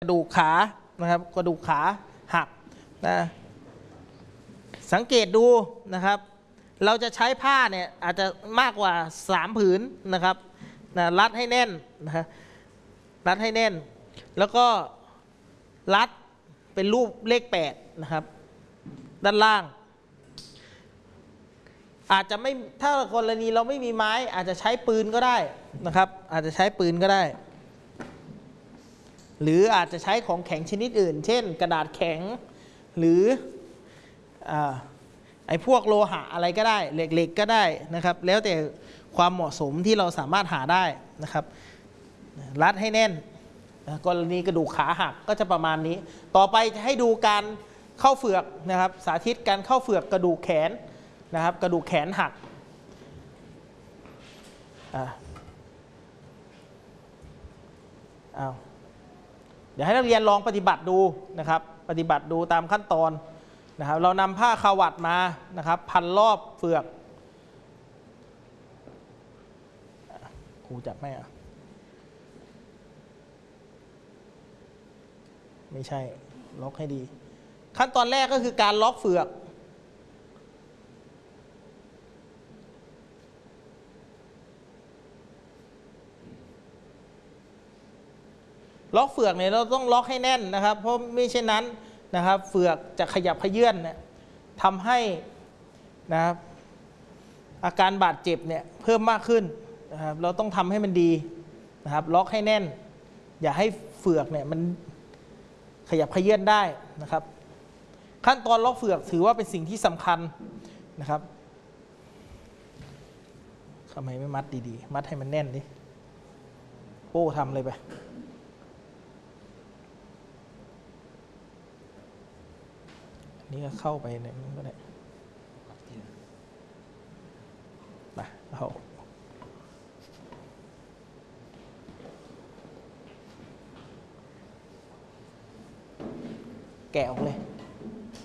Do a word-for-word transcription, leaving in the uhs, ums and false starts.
กระดูกขานะครับกระดูกขาหักนะสังเกตดูนะครับเราจะใช้ผ้าเนี่ยอาจจะมากกว่าสามผืนนะครับนะรัดให้แน่นนะฮะรัดให้แน่นแล้วก็รัดเป็นรูปเลขแปดนะครับด้านล่างอาจจะไม่ถ้ากรณีเราไม่มีไม้อาจจะใช้ปืนก็ได้นะครับอาจจะใช้ปืนก็ได้หรืออาจจะใช้ของแข็งชนิดอื่นเช่นกระดาษแข็งหรืออ่าไอ้พวกโลหะอะไรก็ได้เหล็กๆก็ได้นะครับแล้วแต่ความเหมาะสมที่เราสามารถหาได้นะครับรัดให้แน่นกรณีกระดูกขาหักก็จะประมาณนี้ต่อไปจะให้ดูการเข้าเฝือกนะครับสาธิตการเข้าเฝือกกระดูกแขนนะครับกระดูกแขนหักอ่าอ้าวเดี๋ยวให้นักเรียนลองปฏิบัติดูนะครับปฏิบัติดูตามขั้นตอนนะครับเรานำผ้าคาวัดมานะครับพันรอบเฝือกครูจับไหมอ่ะไม่ใช่ล็อกให้ดีขั้นตอนแรกก็คือการล็อกเฝือกล็อกเฝือกเนี่ยเราต้องล็อกให้แน่นนะครับเพราะไม่เช่นนั้นนะครับเฝือกจะขยับเขยื้อนเนี่ยทำให้นะครับอาการบาดเจ็บเนี่ยเพิ่มมากขึ้นนะครับเราต้องทำให้มันดีนะครับล็อกให้แน่นอย่าให้เฝือกเนี่ยมันขยับเขยื้อนได้นะครับขั้นตอนล็อกเฝือกถือว่าเป็นสิ่งที่สำคัญนะครับทำไมไม่มัดดีๆมัดให้มันแน่นดิโป้ทำเลยไปนี่ก็เข้าไปในนั้นก็ได้ไปเอาแกะออกเลย